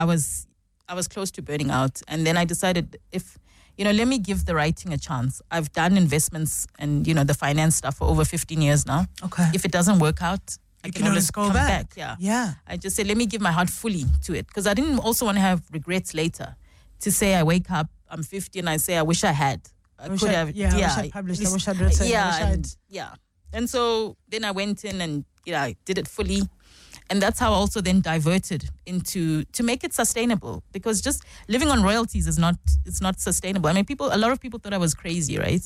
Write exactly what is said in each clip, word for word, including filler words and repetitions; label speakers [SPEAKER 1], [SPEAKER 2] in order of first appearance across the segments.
[SPEAKER 1] I was I was close to burning out, and then I decided if you know, let me give the writing a chance. I've done investments and you know the finance stuff for over fifteen years now.
[SPEAKER 2] Okay.
[SPEAKER 1] If it doesn't work out, I
[SPEAKER 2] You
[SPEAKER 1] can,
[SPEAKER 2] can
[SPEAKER 1] always
[SPEAKER 2] always go
[SPEAKER 1] come
[SPEAKER 2] back.
[SPEAKER 1] back. Yeah.
[SPEAKER 2] Yeah.
[SPEAKER 1] I just said let me give my heart fully to it because I didn't also want to have regrets later. To say I wake up, I'm fifty, and I say I wish I had. I
[SPEAKER 2] wish
[SPEAKER 1] could
[SPEAKER 2] I-
[SPEAKER 1] have.
[SPEAKER 2] yeah, I wish I'd published, I wish I'd written, I
[SPEAKER 1] Yeah,
[SPEAKER 2] wish I'd-
[SPEAKER 1] and, yeah. And so then I went in and you know I did it fully. And that's how I also then diverted into to make it sustainable because just living on royalties is not it's not sustainable. I mean, people a lot of people thought I was crazy, right?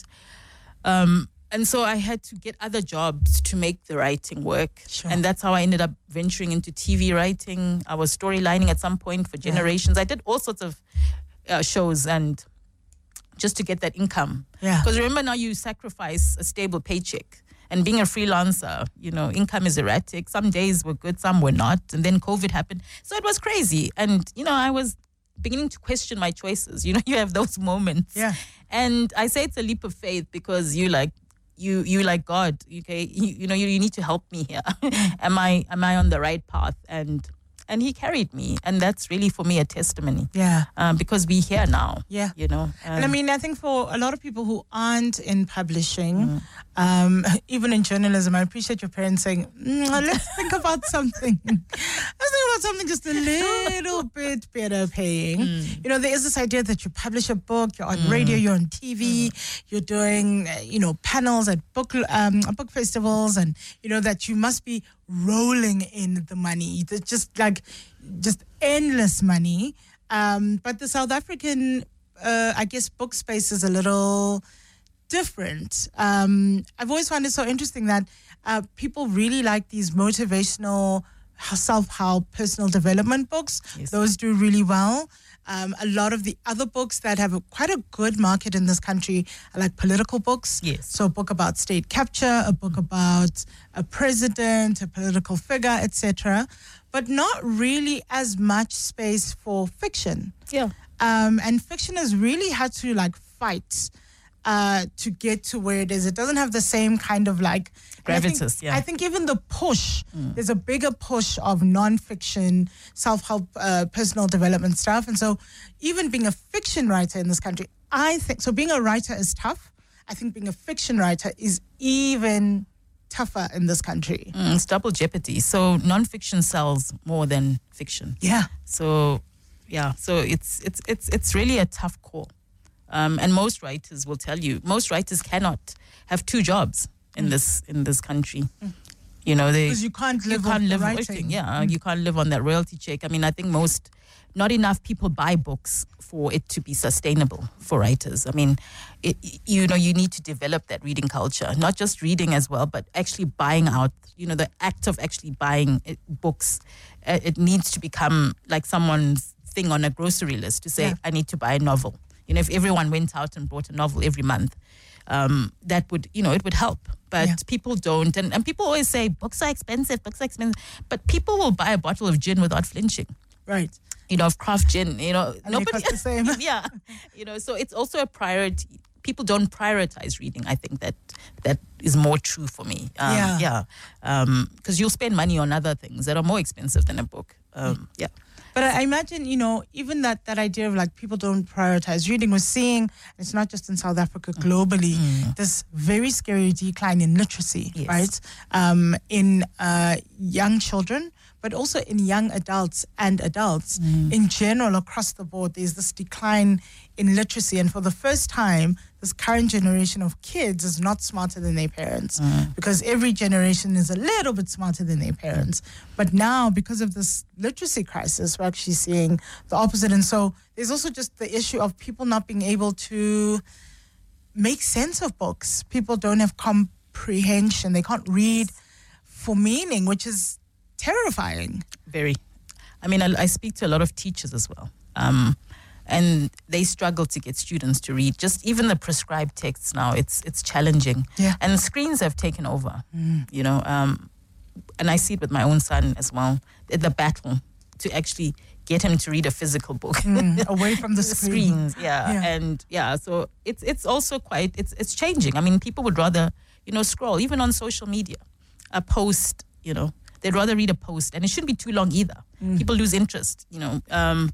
[SPEAKER 1] Um, and so I had to get other jobs to make the writing work,
[SPEAKER 2] Sure.
[SPEAKER 1] and that's how I ended up venturing into T V writing. I was storylining at some point for generations. I did all sorts of uh, shows and just to get that income.
[SPEAKER 2] Yeah.
[SPEAKER 1] Because remember now you sacrifice a stable paycheck. And being a freelancer, you know, income is erratic. Some days were good, some were not. And then COVID happened. So it was crazy. And, you know, I was beginning to question my choices. You know, you have those moments.
[SPEAKER 2] Yeah.
[SPEAKER 1] And I say it's a leap of faith because you like, you you like God, okay? You, you know, you, you need to help me here. am I am I on the right path? And and he carried me. And that's really, for me, a testimony.
[SPEAKER 2] Yeah.
[SPEAKER 1] Um, because we're here now.
[SPEAKER 2] Yeah.
[SPEAKER 1] You know. Um,
[SPEAKER 2] And I mean, I think for a lot of people who aren't in publishing, um, even in journalism, I appreciate your parents saying, mm, let's think about something. Let's think about something just a little bit better paying. You know, there is this idea that you publish a book, you're on radio, you're on T V, you're doing, uh, you know, panels at book um, book festivals, and, you know, that you must be rolling in the money. It's just like, just endless money. Um, but the South African, uh, I guess, book space is a little different. Um, I've always found it so interesting that uh, people really like these motivational, self-help, personal development books.
[SPEAKER 1] Yes.
[SPEAKER 2] Those do really well. Um, a lot of the other books that have a, quite a good market in this country are like political books.
[SPEAKER 1] Yes.
[SPEAKER 2] So a book about state capture, a book about a president, a political figure, et cetera, but not really as much space for fiction.
[SPEAKER 1] yeah.
[SPEAKER 2] Um, and fiction has really had to like fight uh, to get to where it is. It doesn't have the same kind of like and I think-
[SPEAKER 1] Gravitas, yeah.
[SPEAKER 2] I think even the push, there's a bigger push of non-fiction, self-help, uh, personal development stuff. And so even being a fiction writer in this country, I think, so being a writer is tough. I think being a fiction writer is even tougher in this country.
[SPEAKER 1] Mm, it's double jeopardy. So nonfiction sells more than fiction.
[SPEAKER 2] Yeah.
[SPEAKER 1] So, yeah. So it's it's it's it's really a tough call. Um, and most writers will tell you, most writers cannot have two jobs in this in this country. You know, they
[SPEAKER 2] Because you can't
[SPEAKER 1] you
[SPEAKER 2] live
[SPEAKER 1] can't
[SPEAKER 2] off the
[SPEAKER 1] live
[SPEAKER 2] writing.
[SPEAKER 1] yeah, you can't live on that royalty check. I mean, I think most, not enough people buy books for it to be sustainable for writers. I mean, it, you know, you need to develop that reading culture, not just reading as well, but actually buying out, you know, the act of actually buying it, books. Uh, it needs to become like someone's thing on a grocery list to say,
[SPEAKER 2] Yeah.
[SPEAKER 1] I need to buy a novel. You know, if everyone went out and bought a novel every month, um, that would, you know, it would help. But
[SPEAKER 2] Yeah.
[SPEAKER 1] people don't. And, and people always say, books are expensive, books are expensive. But people will buy a bottle of gin without flinching.
[SPEAKER 2] Right.
[SPEAKER 1] You know, of craft gin, you know.
[SPEAKER 2] And they cost the same.
[SPEAKER 1] yeah. You know, so it's also a priority. People don't prioritize reading. I think that that is more true for me. Um,
[SPEAKER 2] Yeah.
[SPEAKER 1] Yeah. Because you'll spend money on other things that are more expensive than a book. Um, yeah.
[SPEAKER 2] But I I imagine, you know, even that, that idea of like people don't prioritize reading, we're seeing, it's not just in South Africa, globally, this very scary decline in literacy,
[SPEAKER 1] Yes.
[SPEAKER 2] right? Um, in uh, young children, but also in young adults and adults. In general, across the board, there's this decline in literacy. And for the first time, this current generation of kids is not smarter than their parents because every generation is a little bit smarter than their parents. But now, because of this literacy crisis, we're actually seeing the opposite. And so there's also just the issue of people not being able to make sense of books. People don't have comprehension. They can't read for meaning, which is terrifying.
[SPEAKER 1] Very. I mean, I, I speak to a lot of teachers as well. Um, and they struggle to get students to read. Just even the prescribed texts now, it's it's challenging.
[SPEAKER 2] Yeah.
[SPEAKER 1] And screens have taken over, you know. Um, and I see it with my own son as well. The, the battle to actually get him to read a physical book.
[SPEAKER 2] Mm, away from the screen.
[SPEAKER 1] Screens, yeah.
[SPEAKER 2] Yeah.
[SPEAKER 1] And yeah, so it's it's also quite, it's it's changing. I mean, people would rather, you know, scroll, even on social media, a post, you know. They'd rather read a post, and it shouldn't be too long either. People lose interest, you know. Um,